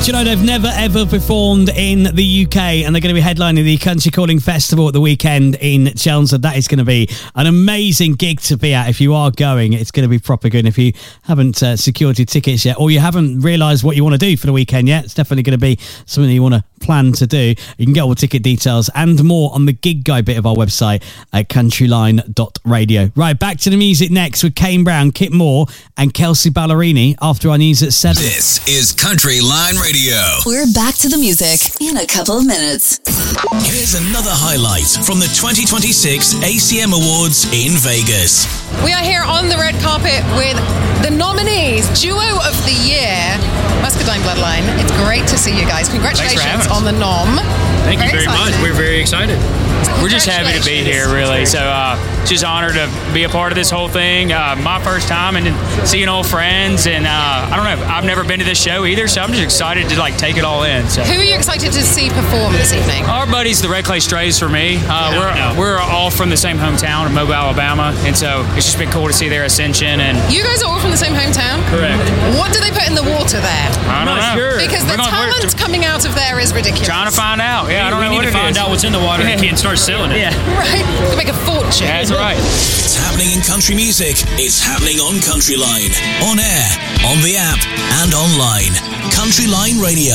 you know they've never ever performed in the UK, and they're going to be headlining the Country Calling Festival at the weekend in Chelmsford. That is going to be an amazing gig to be at. If you are going, it's going to be proper good. If you haven't secured your tickets yet, or you haven't realised what you want to do for the weekend yet, it's definitely going to be something you want to plan to do. You can get all the ticket details and more on the gig guide bit of our website at countryline.radio. Right, back to the music next with Kane Brown, Kit Moore and Kelsey Ballerini after our news at 7. This is Country Line Radio. We're back to the music in a couple of minutes. Here's another highlight from the 2026 ACM Awards in Vegas. We are here on the red carpet with the nominees, Duo of the Year, Muscadine Bloodline. It's great to see you guys. Congratulations on the nom. Thank you very much. We're very excited. We're just happy to be here, really. So just honored to be a part of this whole thing. My first time and seeing old friends. And I don't know, I've never been to this show either, so I'm just excited to take it all in. So. Who are you excited to see perform this evening? Our buddies, the Red Clay Strays for me. We're all from the same hometown of Mobile, Alabama. And so it's just been cool to see their ascension. And you guys are all from the same hometown? Correct. What do they put in the water there? I don't know. Sure. Because the talent coming out of there is ridiculous. Trying to find out. Yeah, I don't know what it is. We need to find out what's in the water and start selling it. Yeah. Right. To make a fortune. That's right. It's happening in country music. It's happening on Country Line. On air, on the app, and online. Country Line Radio.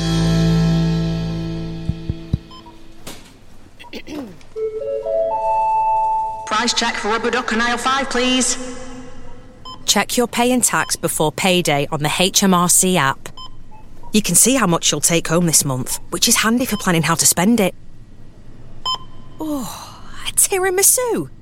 Price check for rubber duck on aisle 5, please. Check your pay and tax before payday on the HMRC app. You can see how much you'll take home this month, which is handy for planning how to spend it. Oh, a tiramisu.